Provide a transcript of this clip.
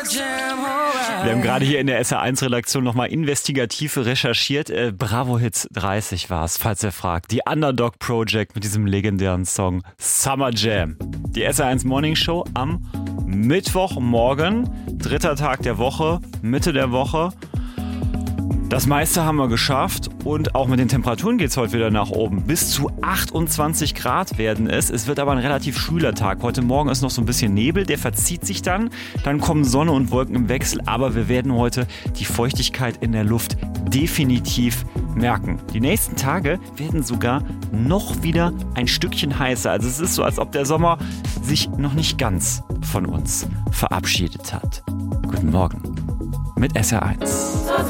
Wir haben gerade hier in der SR1-Redaktion nochmal investigativ recherchiert. Bravo Hits 30 war es, falls ihr fragt. Die Underdog Project mit diesem legendären Song Summer Jam. Die SR1 Morning Show am Mittwochmorgen, 3. Tag der Woche, Mitte der Woche. Das meiste haben wir geschafft und auch mit den Temperaturen geht es heute wieder nach oben. Bis zu 28 Grad werden es. Es wird aber ein relativ schwüler Tag. Heute Morgen ist noch so ein bisschen Nebel, der verzieht sich dann. Dann kommen Sonne und Wolken im Wechsel, aber wir werden heute die Feuchtigkeit in der Luft definitiv merken. Die nächsten Tage werden sogar noch wieder ein Stückchen heißer. Also es ist so, als ob der Sommer sich noch nicht ganz von uns verabschiedet hat. Guten Morgen mit SR1.